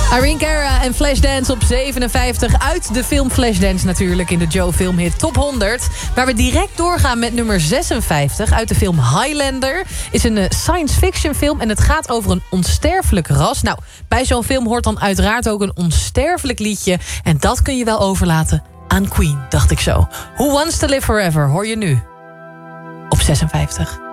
Irene Cara en Flashdance op 57. Uit de film Flashdance natuurlijk in de Joe Filmhit Top 100. Waar we direct doorgaan met nummer 56. Uit de film Highlander. Is een science fiction film en het gaat over een onsterfelijk ras. Nou, bij zo'n film hoort dan uiteraard ook een onsterfelijk liedje. En dat kun je wel overlaten aan Queen, dacht ik zo. Who Wants to Live Forever hoor je nu op 56.